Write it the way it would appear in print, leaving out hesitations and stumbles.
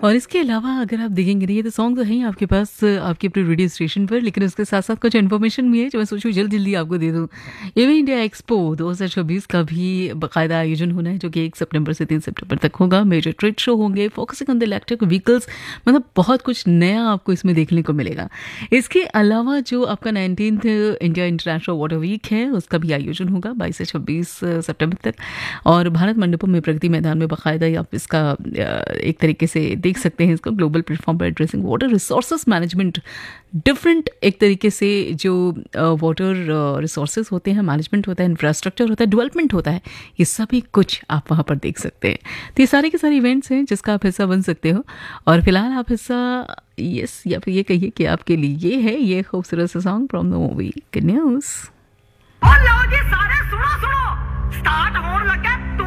और इसके अलावा अगर आप देखेंगे ना, ये तो सॉन्ग तो है ही आपके पास आपके अपने रेडियो स्टेशन पर, लेकिन उसके साथ साथ कुछ इन्फॉर्मेशन भी है जो मैं सोचूं जल्दी जल्दी आपको दे दूं। इवन इंडिया एक्सपो 2026 का भी बाकायदा आयोजन होना है, जो कि 1 सितंबर से 3 सितंबर तक होगा। मेजर ट्रेड शो होंगे focusing on the electric vehicles, मतलब बहुत कुछ नया आपको इसमें देखने को मिलेगा। इसके अलावा जो आपका 19th India international water week है, उसका भी आयोजन होगा 22 से 26 सितंबर तक। और भारत मंडपम में प्रगति मैदान में बाकायदा आप इसका एक तरीके से देख सकते हैं इसको, ग्लोबल प्लेटफॉर्म पर addressing water resources management, different एक तरीके से जो वाटर रिसोर्सेज होते हैं, मैनेजमेंट होता है, इंफ्रास्ट्रक्चर होता है, डेवलपमेंट होता है, ये सभी कुछ आप वहाँ पर देख सकते हैं। तो ये सारे के सारे इवेंट्स हैं जिसका आप हिस्सा बन सकते हो। और फिलहाल आप हिस्सा यस या फिर ये कहिए कि आपके लिए ये है ये खूबसूरत सा song from the movie good news. लो जी सारे सुनो सुनो, स्टार्ट होने लगा